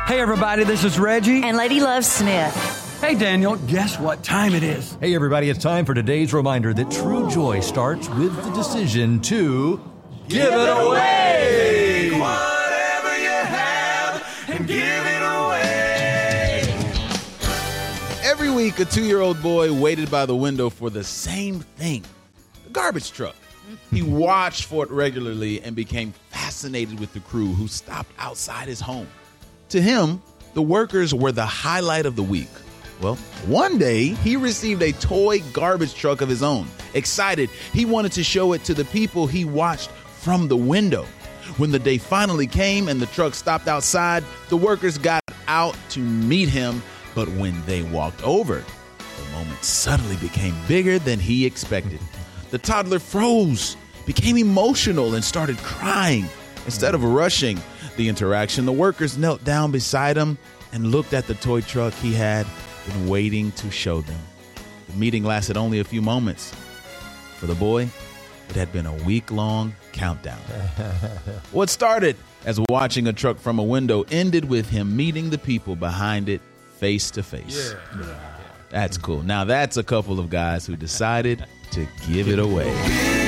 Hey, everybody, this is Reggie. And Lady Love Smith. Hey, Daniel, guess what time it is? Hey, everybody, it's time for today's reminder that true joy starts with the decision to give it away. Take whatever you have and give it away. Every week, a 2-year-old boy waited by the window for the same thing, the garbage truck. He watched for it regularly and became fascinated with the crew who stopped outside his home. To him, the workers were the highlight of the week. Well, one day, he received a toy garbage truck of his own. Excited, he wanted to show it to the people he watched from the window. When the day finally came and the truck stopped outside, the workers got out to meet him. But when they walked over, the moment suddenly became bigger than he expected. The toddler froze, became emotional, and started crying. Instead of rushing the interaction, the workers knelt down beside him and looked at the toy truck he had been waiting to show them. The meeting lasted only a few moments. For the boy, it had been a week-long countdown. What started as watching a truck from a window ended with him meeting the people behind it face to face. That's cool. Now that's a couple of guys who decided to give it away.